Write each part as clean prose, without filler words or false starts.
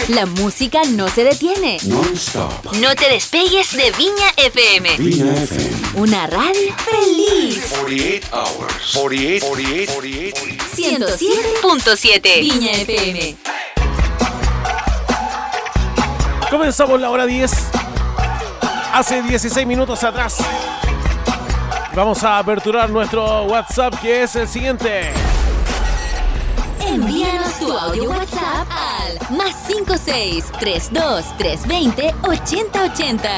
La música no se detiene. Non-stop. No te despegues de Viña FM. Viña FM. Una radio feliz. 48 hours. 48. 107.7 Viña FM. Comenzamos la hora 10. Hace 16 minutos atrás. Vamos a aperturar nuestro WhatsApp, que es el siguiente. Envíanos tu audio WhatsApp al +56 32 320 8080.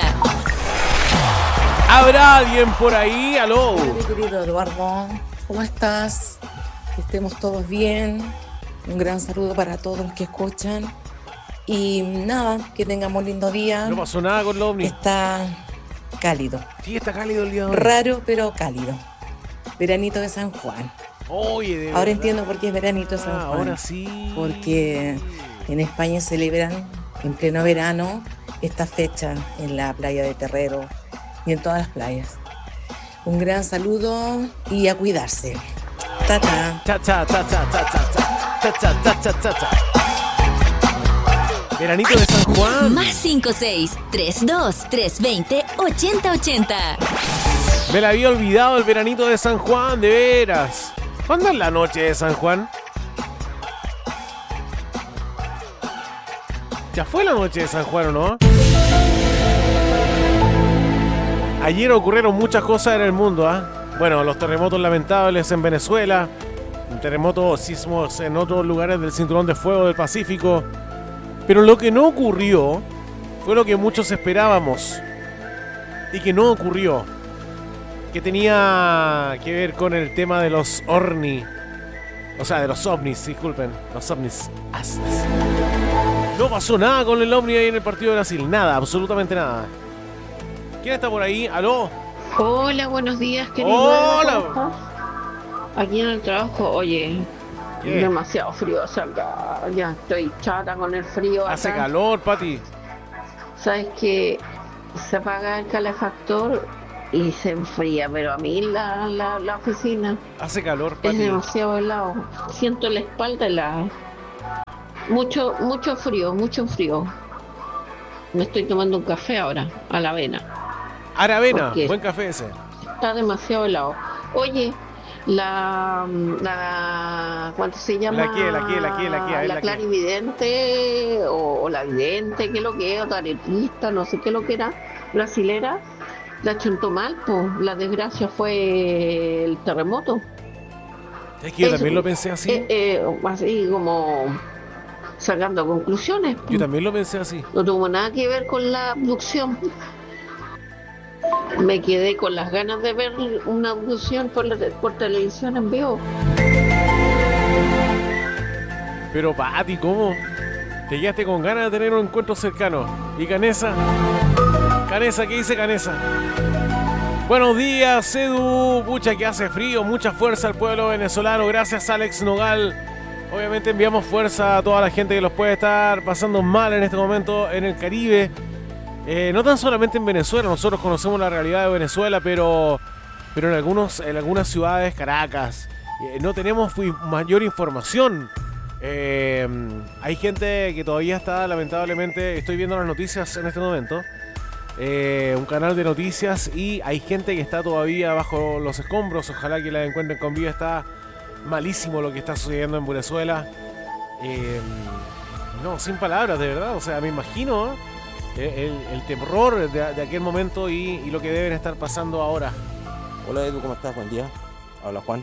¿Habrá alguien por ahí? ¡Aló! Hola, querido Eduardo, ¿cómo estás? Que estemos todos bien. Un gran saludo para todos los que escuchan. Y nada, que tengamos un lindo día. No pasó nada con los ovnis. Está cálido. Sí, está cálido el día de hoy. Raro, pero cálido. Veranito de San Juan. Oye, de Ahora verdad. entiendo por qué es veranito de San Juan. Ahora sí. Porque en España celebran en pleno verano esta fecha en la playa de Terrero y en todas las playas. Un gran saludo y a cuidarse. Tata. Cha, cha, cha, cha, cha, cha, cha, cha, cha, cha, cha, cha. Veranito de San Juan. +56 32 320 8080. Me la había olvidado el veranito de San Juan, de veras. ¿Cuándo es la noche de San Juan? ¿Ya fue la noche de San Juan o no? Ayer ocurrieron muchas cosas en el mundo, ¿ah? Bueno, los terremotos lamentables en Venezuela, terremotos, sismos en otros lugares del cinturón de fuego del Pacífico. Pero lo que no ocurrió fue lo que muchos esperábamos y que no ocurrió, que tenía que ver con el tema de los ovnis, o sea, de los ovnis, disculpen, los ovnis. No pasó nada con el ovni ahí en el partido de Brasil, nada, absolutamente nada. ¿Quién está por ahí? ¿Aló? Hola, buenos días, querido. Hola. ¿Cómo estás? Aquí en el trabajo, oye, ¿Qué? demasiado frío acá. Ya estoy chata con el frío. Hace acá. calor, Pati. Sabes que se apaga el calefactor y se enfría, pero a mí la oficina Hace calor, es Pati. demasiado helado. Siento la espalda helada. Mucho frío, mucho frío. Me estoy tomando un café ahora, a la avena. Aravena, ¿Por qué? buen café ese. Está demasiado helado. Oye, ¿cuánto se llama? La que, a ver, La la que. clarividente o la vidente, ¿qué es lo que es? O tarotista, no sé qué es lo que era, brasilera, la chuntó mal, pues la desgracia fue el terremoto. Es que yo también lo pensé así. Así como sacando conclusiones. po. Yo también lo pensé así. No tuvo nada que ver con la abducción. Me quedé con las ganas de ver una abducción por televisión en vivo. Pero Pati, ¿cómo? Te quedaste con ganas de tener un encuentro cercano. ¿Y Canesa? Canesa, ¿qué dice Canesa? Buenos días, Edu. Pucha, que hace frío. Mucha fuerza al pueblo venezolano. Gracias, Alex Nogal. Obviamente enviamos fuerza a toda la gente que los puede estar pasando mal en este momento en el Caribe. No tan solamente en Venezuela. Nosotros conocemos la realidad de Venezuela, pero en algunas ciudades, Caracas, no tenemos mayor información. Hay gente que todavía está, lamentablemente, estoy viendo las noticias en este momento, un canal de noticias, y hay gente que está todavía bajo los escombros. Ojalá que la encuentren con vida. Está malísimo lo que está sucediendo en Venezuela. No, sin palabras, de verdad. O sea, me imagino el terror de aquel momento y lo que deben estar pasando ahora. Hola Edu, ¿cómo estás? Buen día. Habla Juan.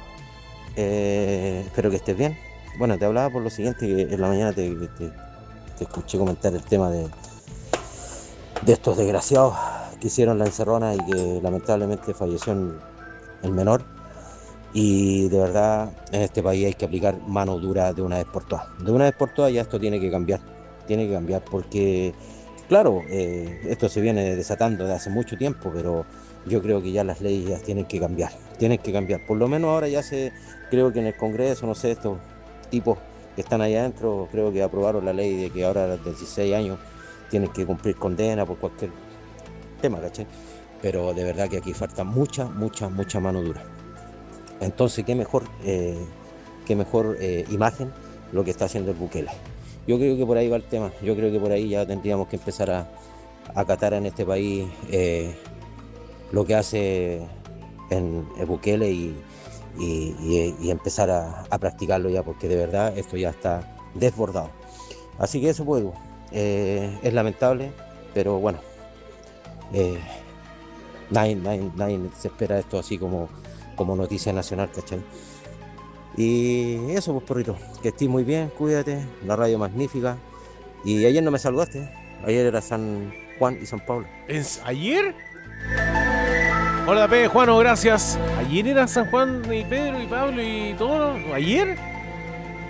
Espero que estés bien. Bueno, te hablaba por lo siguiente, que en la mañana te escuché comentar el tema de estos desgraciados que hicieron la encerrona y que lamentablemente falleció el menor. Y de verdad, en este país hay que aplicar mano dura de una vez por todas. De una vez por todas ya esto tiene que cambiar. Tiene que cambiar porque, claro, esto se viene desatando desde hace mucho tiempo, pero yo creo que ya las leyes ya tienen que cambiar. Tienen que cambiar. Por lo menos ahora ya creo que en el Congreso, no sé, estos tipos que están allá adentro, creo que aprobaron la ley de que ahora a los 16 años tienen que cumplir condena por cualquier tema, ¿cachai? Pero de verdad que aquí falta mucha mano dura. Entonces, qué mejor imagen lo que está haciendo el Bukele. Yo creo que por ahí va el tema. Yo creo que por ahí ya tendríamos que empezar a acatar en este país lo que hace en Bukele y empezar a practicarlo ya, porque de verdad esto ya está desbordado. Así que eso, pues, es lamentable, pero bueno, nadie se espera esto así como noticia nacional, ¿cachai? Y eso, pues, porrito, que estés muy bien, cuídate, la radio magnífica. Y ayer no me saludaste, ayer era San Juan y San Pablo. ¿Es ayer? Hola, Juano, gracias. ¿Ayer era San Juan y Pedro y Pablo y todo? ¿No? ¿Ayer?